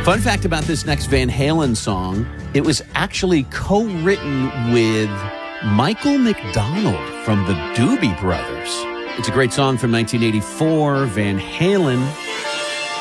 Fun fact about this next Van Halen song, it was actually co-written with Michael McDonald from the Doobie Brothers. It's a great song from 1984, Van Halen.